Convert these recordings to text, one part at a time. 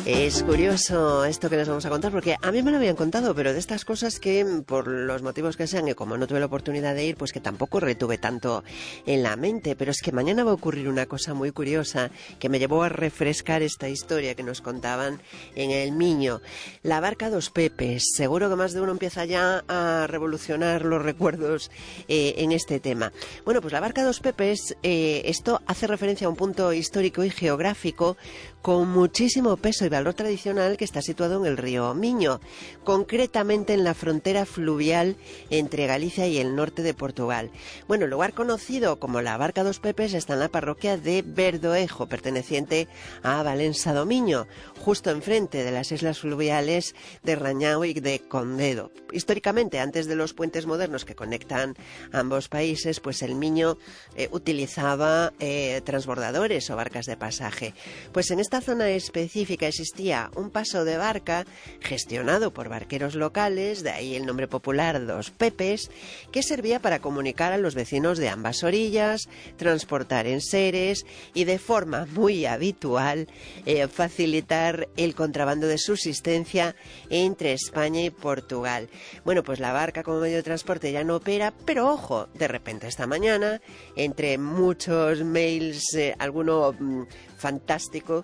Es curioso esto que les vamos a contar, porque a mí me lo habían contado, pero de estas cosas que, por los motivos que sean, y como no tuve la oportunidad de ir, pues que tampoco retuve tanto en la mente. Pero es que mañana va a ocurrir una cosa muy curiosa que me llevó a refrescar esta historia que nos contaban en El Miño. La barca Dos Pepes. Seguro que más de uno empieza ya a revolucionar los recuerdos en este tema. Bueno, pues la barca Dos Pepes, esto hace referencia a un punto histórico y geográfico con muchísimo peso y valor tradicional que está situado en el río Miño, concretamente en la frontera fluvial entre Galicia y el norte de Portugal. Bueno, el lugar conocido como la Barca Dos Pepes está en la parroquia de Berdoejo, perteneciente a Valença do Miño, justo enfrente de las islas fluviales de Rañao y de Condedo. Históricamente, antes de los puentes modernos que conectan ambos países, pues el Miño utilizaba transbordadores o barcas de pasaje. Pues en esta zona específica existía un paso de barca gestionado por barqueros locales, de ahí el nombre popular Dos Pepes, que servía para comunicar a los vecinos de ambas orillas, transportar enseres y de forma muy habitual facilitar el contrabando de subsistencia entre España y Portugal. Bueno, pues la barca como medio de transporte ya no opera, pero ojo, de repente esta mañana, entre muchos mails, alguno fantástico,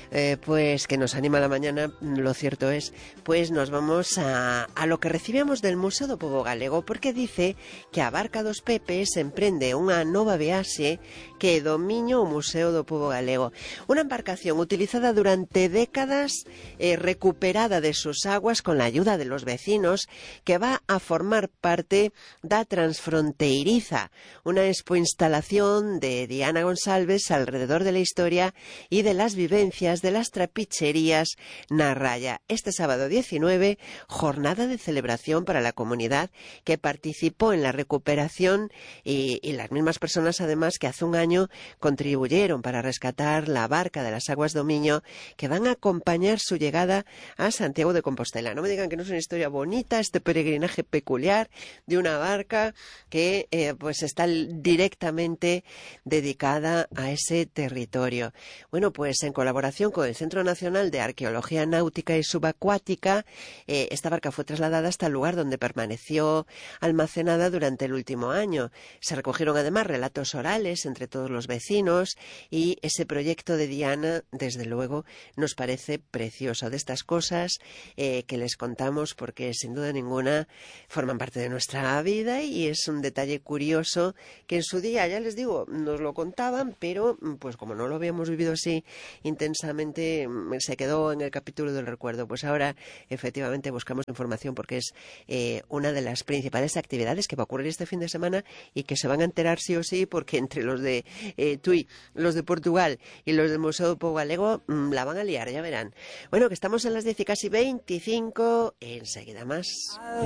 pues que nos anima la mañana, lo cierto es, pues nos vamos a lo que recibimos del Museo do Pobo Galego, porque dice que a Barca Dos Pepes emprende unha nova viaxe que do Miño ao Museo do Pobo Galego. Una embarcación utilizada durante décadas, recuperada de sus aguas con la ayuda de los vecinos, que va a formar parte da Transfronteiriza, una expoinstalación de Diana González alrededor de la historia y de las vivencias de las trapicherías na raya. Este sábado 19, jornada de celebración para la comunidad que participó en la recuperación y las mismas personas además que hace un año contribuyeron para rescatar la barca de las aguas do Miño, que van a acompañar su llegada a Santiago de Compostela. No me digan que no es una historia bonita, este peregrinaje peculiar de una barca que pues está directamente dedicada a ese territorio. Bueno, pues en colaboración con el Centro Nacional de Arqueología Náutica y Subacuática, esta barca fue trasladada hasta el lugar donde permaneció almacenada durante el último año. Se recogieron además relatos orales entre todos los vecinos y ese proyecto de Diana, desde luego, nos parece precioso. De estas cosas que les contamos porque sin duda ninguna forman parte de nuestra vida y es un detalle curioso que en su día, ya les digo, nos lo contaban, pero pues como no lo habíamos vivido así intensamente, se quedó en el capítulo del recuerdo. Pues ahora efectivamente buscamos información porque es una de las principales actividades que va a ocurrir este fin de semana y que se van a enterar sí o sí, porque entre los de TUI, los de Portugal y los del Museo do Pobo Galego la van a liar, ya verán. Bueno, que estamos en las 10:25, enseguida más.